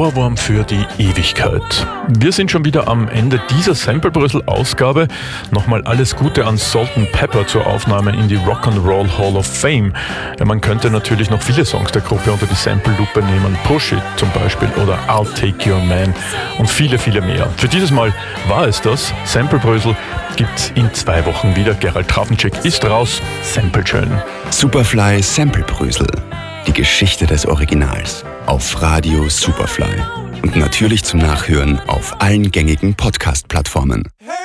Ohrwurm für die Ewigkeit. Wir sind schon wieder am Ende dieser Sample-Brösel-Ausgabe. Nochmal alles Gute an Salt&Pepper zur Aufnahme in die Rock'n'Roll Hall of Fame. Ja, man könnte natürlich noch viele Songs der Gruppe unter die Sample-Lupe nehmen. Push It zum Beispiel oder I'll Take Your Man und viele, viele mehr. Für dieses Mal war es das. Sample-Brösel gibt's in 2 Wochen wieder. Gerald Trafenczek ist raus. Sample schön. Superfly Sample-Brösel. Die Geschichte des Originals. Auf Radio Superfly. Und natürlich zum Nachhören auf allen gängigen Podcast-Plattformen.